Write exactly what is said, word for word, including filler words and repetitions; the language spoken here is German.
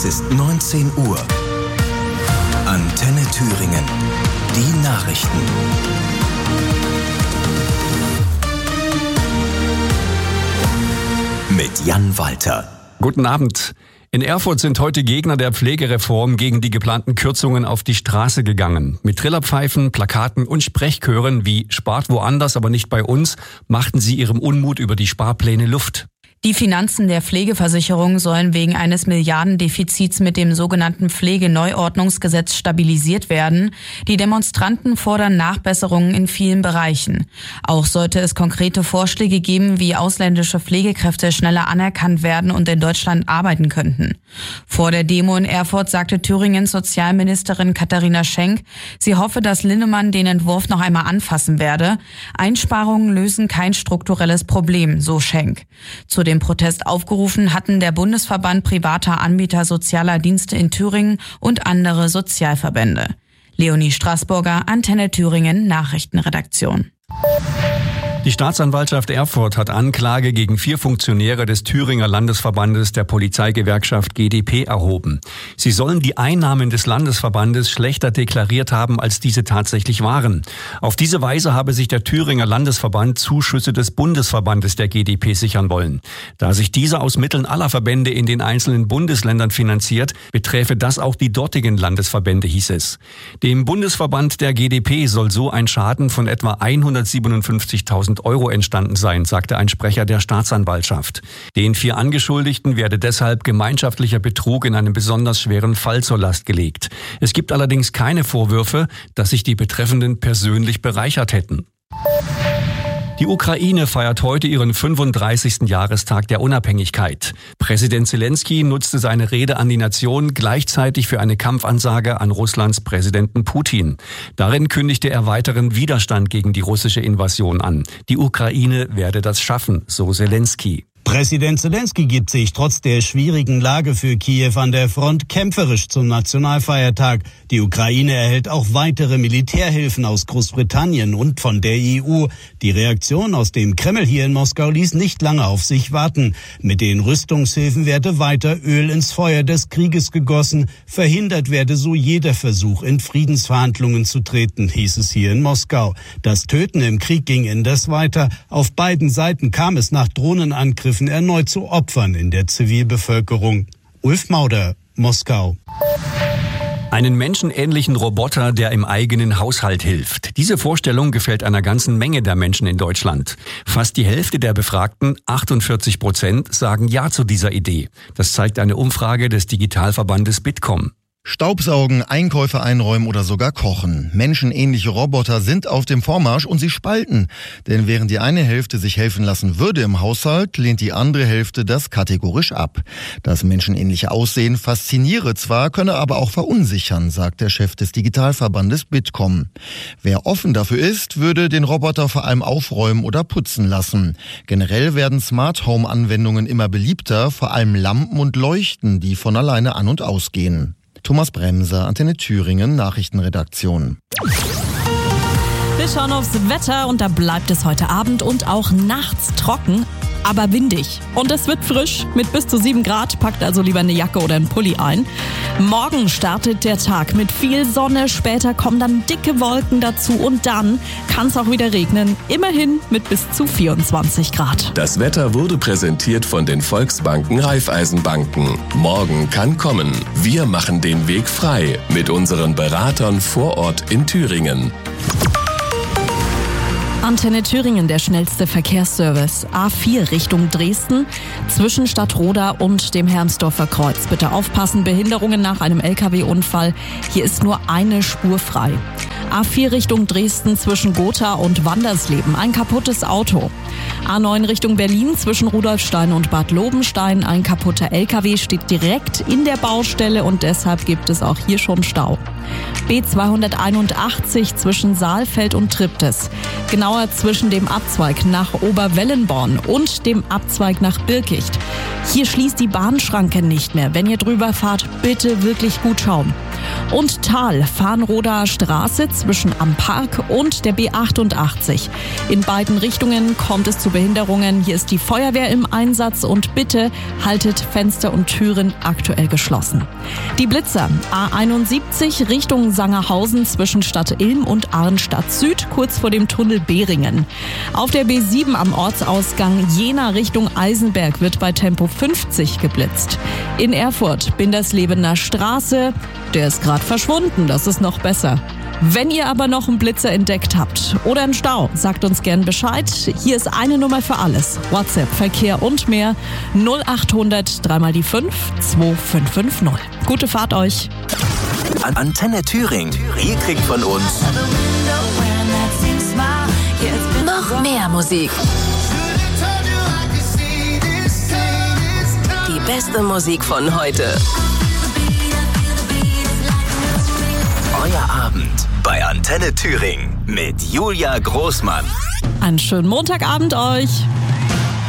ist neunzehn Uhr. Antenne Thüringen. Die Nachrichten. Mit Jan Walter. Guten Abend. In Erfurt sind heute Gegner der Pflegereform gegen die geplanten Kürzungen auf die Straße gegangen. Mit Trillerpfeifen, Plakaten und Sprechchören wie "Spart woanders, aber nicht bei uns" machten sie ihrem Unmut über die Sparpläne Luft. Die Finanzen der Pflegeversicherung sollen wegen eines Milliardendefizits mit dem sogenannten Pflegeneuordnungsgesetz stabilisiert werden. Die Demonstranten fordern Nachbesserungen in vielen Bereichen. Auch sollte es konkrete Vorschläge geben, wie ausländische Pflegekräfte schneller anerkannt werden und in Deutschland arbeiten könnten. Vor der Demo in Erfurt sagte Thüringens Sozialministerin Katharina Schenk, sie hoffe, dass Linnemann den Entwurf noch einmal anfassen werde. Einsparungen lösen kein strukturelles Problem, so Schenk. Zu dem Protest aufgerufen hatten der Bundesverband privater Anbieter sozialer Dienste in Thüringen und andere Sozialverbände. Leonie Straßburger, Antenne Thüringen, Nachrichtenredaktion. Die Staatsanwaltschaft Erfurt hat Anklage gegen vier Funktionäre des Thüringer Landesverbandes der Polizeigewerkschaft G d P erhoben. Sie sollen die Einnahmen des Landesverbandes schlechter deklariert haben, als diese tatsächlich waren. Auf diese Weise habe sich der Thüringer Landesverband Zuschüsse des Bundesverbandes der G d P sichern wollen. Da sich dieser aus Mitteln aller Verbände in den einzelnen Bundesländern finanziert, beträfe das auch die dortigen Landesverbände, hieß es. Dem Bundesverband der G d P soll so ein Schaden von etwa hundertsiebenundfünfzigtausend Euro entstanden sein, sagte ein Sprecher der Staatsanwaltschaft. Den vier Angeschuldigten werde deshalb gemeinschaftlicher Betrug in einem besonders schweren Fall zur Last gelegt. Es gibt allerdings keine Vorwürfe, dass sich die Betreffenden persönlich bereichert hätten. Die Ukraine feiert heute ihren fünfunddreißigsten Jahrestag der Unabhängigkeit. Präsident Zelensky nutzte seine Rede an die Nation gleichzeitig für eine Kampfansage an Russlands Präsidenten Putin. Darin kündigte er weiteren Widerstand gegen die russische Invasion an. Die Ukraine werde das schaffen, so Zelensky. Präsident Zelensky gibt sich trotz der schwierigen Lage für Kiew an der Front kämpferisch zum Nationalfeiertag. Die Ukraine erhält auch weitere Militärhilfen aus Großbritannien und von der E U. Die Reaktion aus dem Kreml hier in Moskau ließ nicht lange auf sich warten. Mit den Rüstungshilfen werde weiter Öl ins Feuer des Krieges gegossen. Verhindert werde so jeder Versuch, in Friedensverhandlungen zu treten, hieß es hier in Moskau. Das Töten im Krieg ging indes weiter. Auf beiden Seiten kam es nach Drohnenangriffen erneut zu Opfern in der Zivilbevölkerung. Ulf Mauder, Moskau. Einen menschenähnlichen Roboter, der im eigenen Haushalt hilft. Diese Vorstellung gefällt einer ganzen Menge der Menschen in Deutschland. Fast die Hälfte der Befragten, achtundvierzig Prozent, sagen Ja zu dieser Idee. Das zeigt eine Umfrage des Digitalverbandes Bitkom. Staubsaugen, Einkäufe einräumen oder sogar kochen. Menschenähnliche Roboter sind auf dem Vormarsch und sie spalten. Denn während die eine Hälfte sich helfen lassen würde im Haushalt, lehnt die andere Hälfte das kategorisch ab. Das menschenähnliche Aussehen fasziniere zwar, könne aber auch verunsichern, sagt der Chef des Digitalverbandes Bitkom. Wer offen dafür ist, würde den Roboter vor allem aufräumen oder putzen lassen. Generell werden Smart-Home-Anwendungen immer beliebter, vor allem Lampen und Leuchten, die von alleine an- und ausgehen. Thomas Bremser, Antenne Thüringen, Nachrichtenredaktion. Wir schauen aufs Wetter und da bleibt es heute Abend und auch nachts trocken, aber windig. Und es wird frisch mit bis zu sieben Grad, packt also lieber eine Jacke oder einen Pulli ein. Morgen startet der Tag mit viel Sonne, später kommen dann dicke Wolken dazu und dann kann es auch wieder regnen, immerhin mit bis zu vierundzwanzig Grad. Das Wetter wurde präsentiert von den Volksbanken Raiffeisenbanken. Morgen kann kommen. Wir machen den Weg frei mit unseren Beratern vor Ort in Thüringen. Antenne Thüringen, der schnellste Verkehrsservice. A vier Richtung Dresden, zwischen Stadtroda und dem Hermsdorfer Kreuz. Bitte aufpassen, Behinderungen nach einem L K W-Unfall. Hier ist nur eine Spur frei. A vier Richtung Dresden zwischen Gotha und Wandersleben. Ein kaputtes Auto. A neun Richtung Berlin zwischen Rudolfstein und Bad Lobenstein. Ein kaputter L K W steht direkt in der Baustelle und deshalb gibt es auch hier schon Stau. B zweihunderteinundachtzig zwischen Saalfeld und Triptis. Genauer zwischen dem Abzweig nach Oberwellenborn und dem Abzweig nach Birkicht. Hier schließt die Bahnschranke nicht mehr. Wenn ihr drüber fahrt, bitte wirklich gut schauen. Und Tal, Farnroder Straße zwischen Am Park und der B achtundachtzig. In beiden Richtungen kommt es zu Behinderungen. Hier ist die Feuerwehr im Einsatz und bitte haltet Fenster und Türen aktuell geschlossen. Die Blitzer, A einundsiebzig Richtung Sangerhausen zwischen Stadt Ilm und Arnstadt Süd, kurz vor dem Tunnel Behringen. Auf der B sieben am Ortsausgang Jena Richtung Eisenberg wird bei Tempo fünfzig geblitzt. In Erfurt, Binderslebener Straße, der ist gerade verschwunden, das ist noch besser. Wenn ihr aber noch einen Blitzer entdeckt habt oder einen Stau, sagt uns gern Bescheid. Hier ist eine Nummer für alles. WhatsApp, Verkehr und mehr. null achthundert drei mal die fünf zwei fünf fünf null. Gute Fahrt euch. Antenne Thüringen. Ihr kriegt von uns noch mehr Musik. Die beste Musik von heute. Euer Abend bei Antenne Thüringen mit Julia Großmann. Einen schönen Montagabend euch.